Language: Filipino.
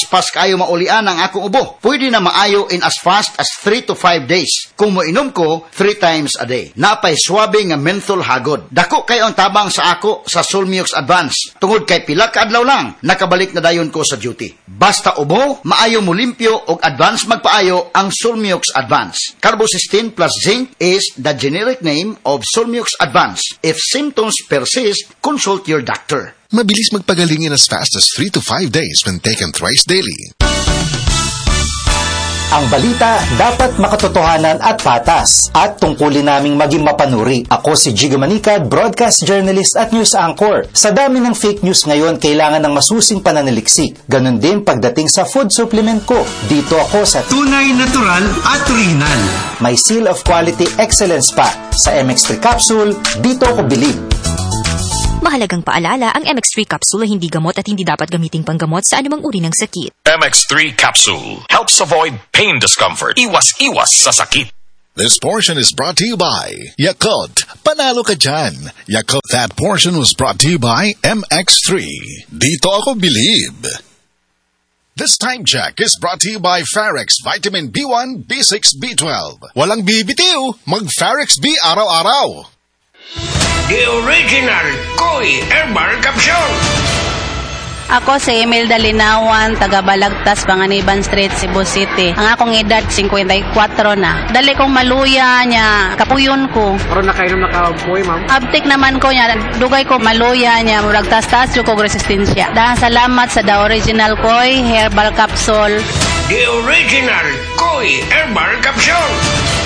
paspas kayo maulian ang akong ubo. Pwede na maayo in as fast as 3 to 5 days. Kung moinom ko 3 times a day. Napay swabe nga menthol hagod. Dako kayo ang tabang sa ako sa Sulmiox Advance. Tungod kay pila ka adlaw lang, nakabalik na dayon ko sa duty. Basta ubo, maayo mo limpyo og advance magpaayo ang Sulmiox Advance. Carbocysteine plus zinc is the generic name of Sulmiox Advance. If symptoms persist, consult your doctor. Mabilis magpagaling in as fast as 3 to 5 days when taken thrice daily. Ang balita dapat makatotohanan at patas at tungkulin naming maging mapanuri. Ako si Jigo Manicad, broadcast journalist at news anchor. Sa dami ng fake news ngayon, kailangan ng masusing pananaliksik. Ganon din pagdating sa food supplement ko. Dito ako sa tunay, natural at original. May seal of quality excellence pa. Sa MX3 capsule, dito ako believe. Mahalagang paalala, ang MX3 capsule ay hindi gamot at hindi dapat gamiting panggamot sa anumang uri ng sakit. MX3 capsule helps avoid pain discomfort. Iwas sa sakit. This portion is brought to you by Yakult. Panalo ka dyan. Yakult. That portion was brought to you by MX3. Dito ako believe. This time check is brought to you by Farex Vitamin B1, B6, B12. Walang bibitiw, mag-Farex B araw-araw. The original Koi Herbal Capsule. Ako si Imelda Linawan, taga Balagtas, Panganiban Street, Cebu City. Ang akong edad, 54 na. Dali kong maluya niya, kapuyon ko. Pero nakainom na kapoy, ma'am? Abtik naman ko niya, dugay ko maluya niya, murag tas-tas yung kong resistensya. Dahil salamat sa The Original Koi Herbal Capsule. The original Koi Herbal Capsule.